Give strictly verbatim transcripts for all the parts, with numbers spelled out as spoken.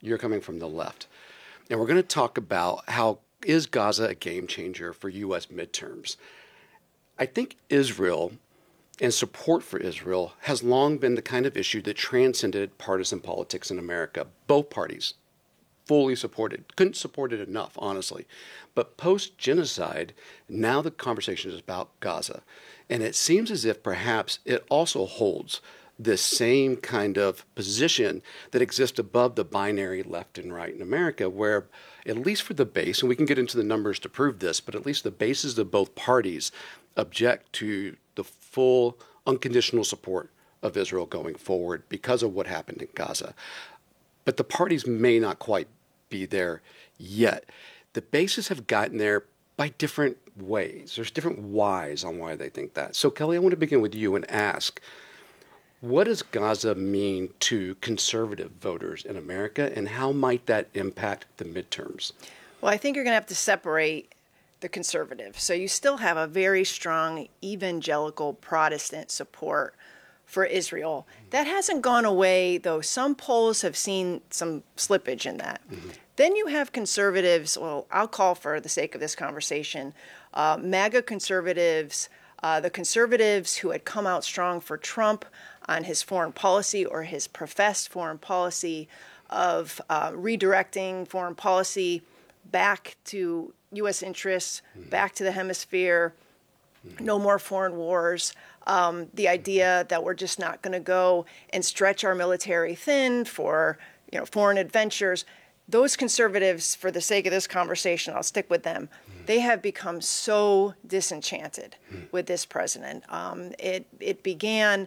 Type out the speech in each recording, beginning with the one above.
You're coming from the left. And we're going to talk about how is Gaza a game changer for U S midterms. I think Israel and support for Israel has long been the kind of issue that transcended partisan politics in America. Both parties fully supported, couldn't support it enough, honestly. But post-genocide, now the conversation is about Gaza. And it seems as if perhaps it also holds this same kind of position that exists above the binary left and right in America, where at least for the base, and we can get into the numbers to prove this, but at least the bases of both parties object to the full unconditional support of Israel going forward because of what happened in Gaza. But the parties may not quite be there yet. The bases have gotten there by different ways. There's different whys on why they think that. So, Kelly, I want to begin with you and ask, what does Gaza mean to conservative voters in America, and how might that impact the midterms? Well, I think you're going to have to separate the conservatives. So you still have a very strong evangelical Protestant support for Israel. That hasn't gone away, though some polls have seen some slippage in that. Mm-hmm. Then you have conservatives, well, I'll call for the sake of this conversation, uh, MAGA conservatives, uh, the conservatives who had come out strong for Trump on his foreign policy or his professed foreign policy of uh, redirecting foreign policy back to U S interests, mm-hmm. back to the hemisphere, mm-hmm. no more foreign wars. Um, the idea that we're just not going to go and stretch our military thin for, you know, foreign adventures. Those conservatives, for the sake of this conversation, I'll stick with them. Mm. They have become so disenchanted mm. with this president. Um, it it began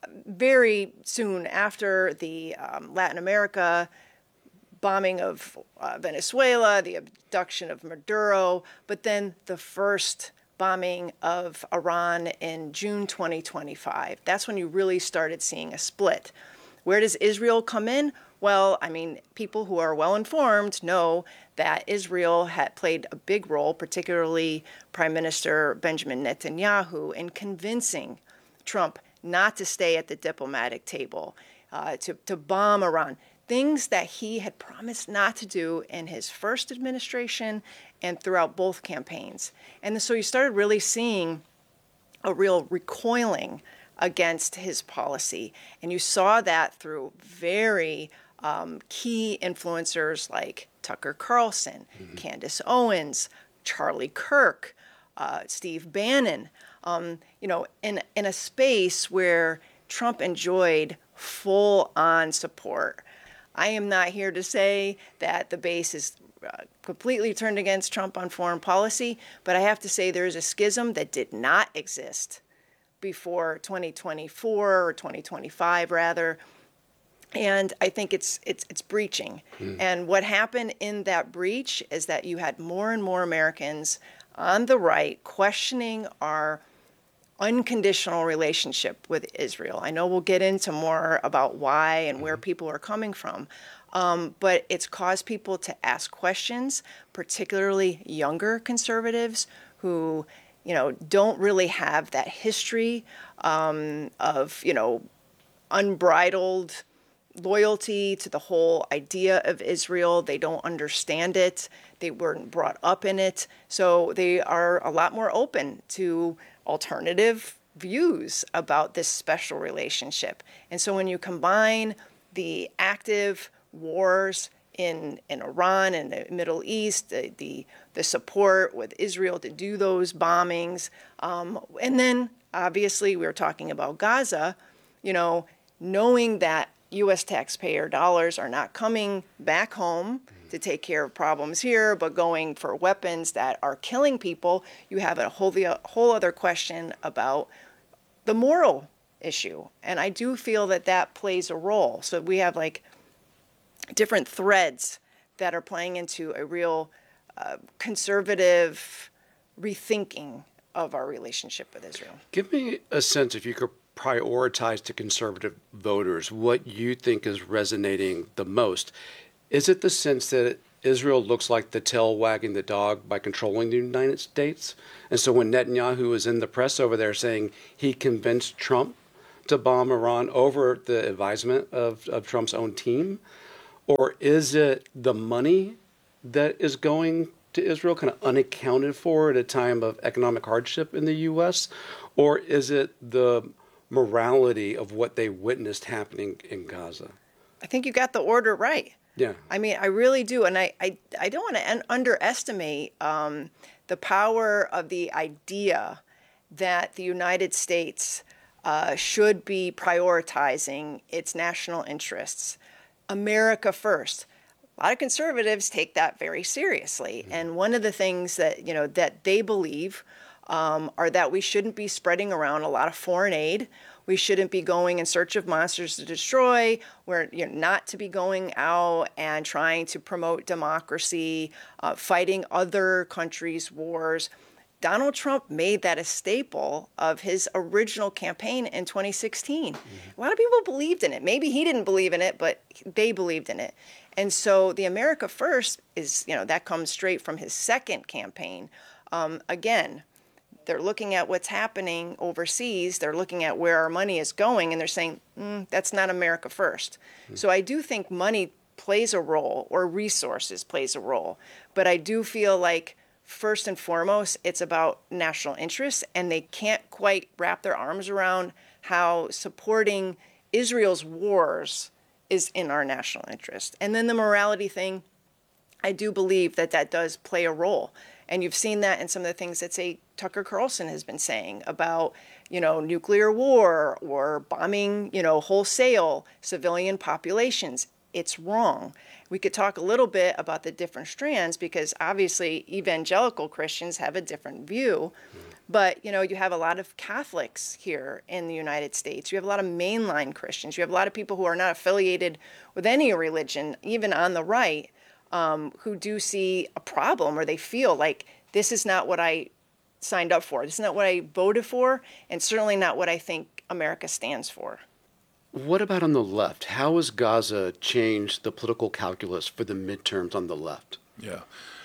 very soon after the um, Latin America bombing of uh, Venezuela, the abduction of Maduro, but then the first bombing of Iran in June twenty twenty-five. That's when you really started seeing a split. Where does Israel come in? Well, I mean, people who are well-informed know that Israel had played a big role, particularly Prime Minister Benjamin Netanyahu, in convincing Trump not to stay at the diplomatic table, uh, to, to bomb Iran. Things that he had promised not to do in his first administration and throughout both campaigns. And so you started really seeing a real recoiling against his policy. And you saw that through very um, key influencers like Tucker Carlson, mm-hmm. Candace Owens, Charlie Kirk, uh, Steve Bannon, um, you know, in, in a space where Trump enjoyed full-on support. I am not here to say that the base is uh, completely turned against Trump on foreign policy, but I have to say there is a schism that did not exist before twenty twenty-four or twenty twenty-five, rather. And I think it's it's it's breaching. Mm. And what happened in that breach is that you had more and more Americans on the right questioning our unconditional relationship with Israel. I know we'll get into more about why and where people are coming from, um, but it's caused people to ask questions, particularly younger conservatives who, you know, don't really have that history um, of, you know, unbridled loyalty to the whole idea of Israel. They don't understand it. They weren't brought up in it. So they are a lot more open to alternative views about this special relationship. And so when you combine the active wars in, in Iran and the Middle East, the, the, the support with Israel to do those bombings, um, and then obviously we were talking about Gaza, you know, knowing that U S taxpayer dollars are not coming back home to take care of problems here, but going for weapons that are killing people, you have a whole, a whole other question about the moral issue. And I do feel that that plays a role. So we have like different threads that are playing into a real uh, conservative rethinking of our relationship with Israel. Give me a sense, if you could prioritize to conservative voters, what you think is resonating the most. Is it the sense that Israel looks like the tail wagging the dog by controlling the United States? And so when Netanyahu is in the press over there saying he convinced Trump to bomb Iran over the advisement of, of Trump's own team, Or is it the money that is going to Israel, kind of unaccounted for at a time of economic hardship in the U S? Or is it the morality of what they witnessed happening in Gaza? I think you got the order right. Yeah. I mean, I really do. And I, I, I don't want to un- underestimate um, the power of the idea that the United States uh, should be prioritizing its national interests. America first. A lot of conservatives take that very seriously. Mm-hmm. And one of the things that, you know, that they believe um, are that we shouldn't be spreading around a lot of foreign aid. We shouldn't be going in search of monsters to destroy. We're you know, not to be going out and trying to promote democracy, uh, fighting other countries' wars. Donald Trump made that a staple of his original campaign in twenty sixteen. Mm-hmm. A lot of people believed in it. Maybe he didn't believe in it, but they believed in it. And so the America First is, you know, that comes straight from his second campaign. Um, again, they're looking at what's happening overseas. They're looking at where our money is going, and they're saying, mm, that's not America First. Mm-hmm. So I do think money plays a role, or resources plays a role. But I do feel like first and foremost, it's about national interests, and they can't quite wrap their arms around how supporting Israel's wars is in our national interest. And then the morality thing, I do believe that that does play a role. And you've seen that in some of the things that, say, Tucker Carlson has been saying about, you know, nuclear war or bombing, you know, wholesale civilian populations. It's wrong. We could talk a little bit about the different strands because obviously evangelical Christians have a different view. But, you know, you have a lot of Catholics here in the United States. You have a lot of mainline Christians. You have a lot of people who are not affiliated with any religion, even on the right, um, who do see a problem or they feel like this is not what I signed up for. This is not what I voted for, and certainly not what I think America stands for. What about on the left? How has Gaza changed the political calculus for the midterms on the left? Yeah.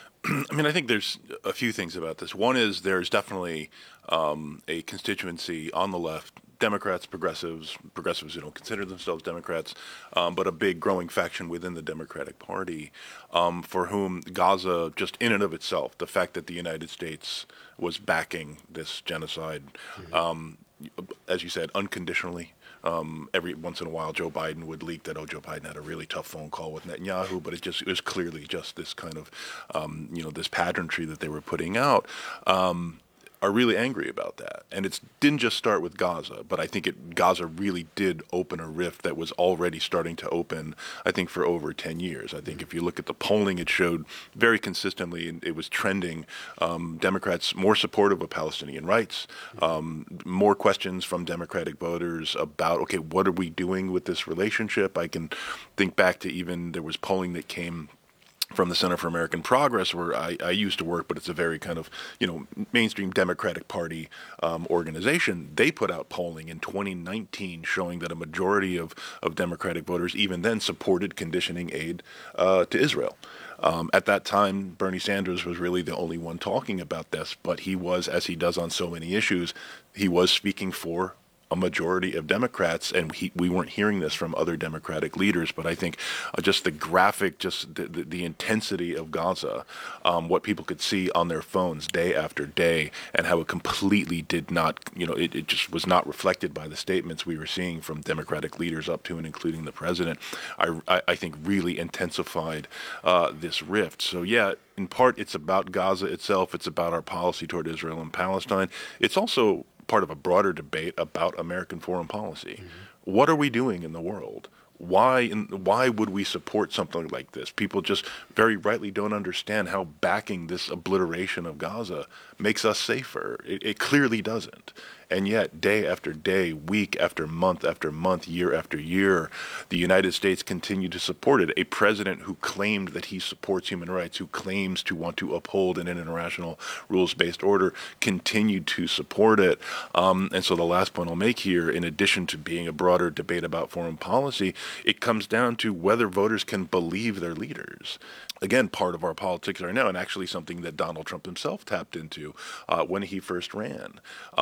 I mean, I think there's a few things about this. One is there's definitely um, a constituency on the left, Democrats, progressives, progressives who don't consider themselves Democrats, um, but a big growing faction within the Democratic Party um, for whom Gaza, just in and of itself, the fact that the United States was backing this genocide, mm-hmm. um, as you said, unconditionally. Um, every once in a while, Joe Biden would leak that, oh, Joe Biden had a really tough phone call with Netanyahu, but it just it was clearly just this kind of, um, you know, this pageantry that they were putting out. Um, are really angry about that. And it didn't just start with Gaza, but I think it Gaza really did open a rift that was already starting to open, I think, for over ten years. I think if you look at the polling, it showed very consistently, and it was trending, um, Democrats more supportive of Palestinian rights, um, more questions from Democratic voters about, okay, what are we doing with this relationship? I can think back to even there was polling that came from the Center for American Progress, where I, I used to work, but it's a very kind of, you know, mainstream Democratic Party um, organization. They put out polling in twenty nineteen showing that a majority of, of Democratic voters even then supported conditioning aid uh, to Israel. Um, at that time, Bernie Sanders was really the only one talking about this, but he was, as he does on so many issues, he was speaking for a majority of Democrats, and he, we weren't hearing this from other Democratic leaders, but I think uh, just the graphic, just the, the, the intensity of Gaza, um, what people could see on their phones day after day, and how it completely did not, you know, it, it just was not reflected by the statements we were seeing from Democratic leaders up to and including the president, I, I, I think really intensified uh, this rift. So yeah, in part it's about Gaza itself, it's about our policy toward Israel and Palestine. It's also part of a broader debate about American foreign policy. Mm-hmm. What are we doing in the world? Why in, why would we support something like this? People just very rightly don't understand how backing this obliteration of Gaza makes us safer. It, it clearly doesn't. And yet, day after day, week after month after month, year after year, the United States continued to support it. A president who claimed that he supports human rights, who claims to want to uphold an international rules-based order, continued to support it. Um, and so the last point I'll make here, in addition to being a broader debate about foreign policy, it comes down to whether voters can believe their leaders. Again, part of our politics right now, and actually something that Donald Trump himself tapped into uh, when he first ran. Um,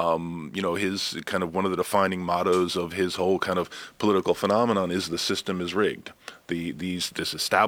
you know, his kind of one of the defining mottos of his whole kind of political phenomenon is the system is rigged. The these this established